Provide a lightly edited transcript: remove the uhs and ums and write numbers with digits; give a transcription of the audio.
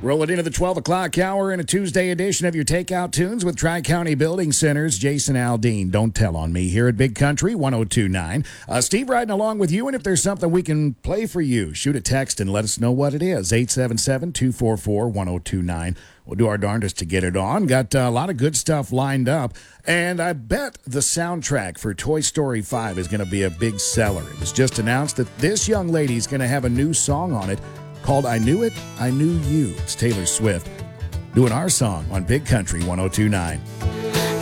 Roll it into the 12 o'clock hour in a Tuesday edition of your Takeout Tunes with Tri-County Building Centers. Jason Aldean, Don't Tell on Me here at Big Country 102.9. Steve riding along with you, and if there's something we can play for you, shoot a text and let us know what it is. 877-244-1029. We'll do our darndest to get it on. Got a lot of good stuff lined up, and I bet the soundtrack for Toy Story 5 is going to be a big seller. It was just announced that this young lady's going to have a new song on it called I Knew It, I Knew You. It's Taylor Swift doing our song on Big Country 102.9.